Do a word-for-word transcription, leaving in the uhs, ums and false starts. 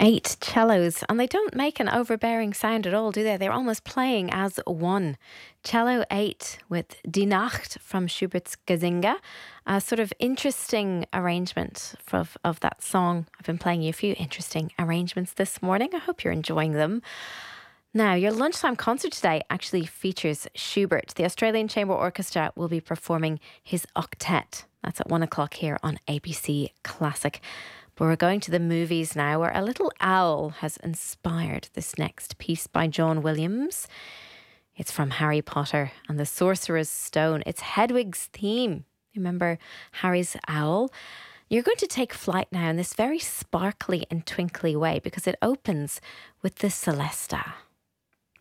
Eight cellos, and they don't make an overbearing sound at all, do they? They're almost playing as one. Cello eight with Die Nacht from Schubert's Gazinga, a sort of interesting arrangement of, of that song. I've been playing you a few interesting arrangements this morning. I hope you're enjoying them. Now, your lunchtime concert today actually features Schubert. The Australian Chamber Orchestra will be performing his octet. That's at one o'clock here on A B C Classic. But we're going to the movies now, where a little owl has inspired this next piece by John Williams. It's from Harry Potter and the Sorcerer's Stone. It's Hedwig's theme. Remember Harry's owl? You're going to take flight now in this very sparkly and twinkly way, because it opens with the Celesta.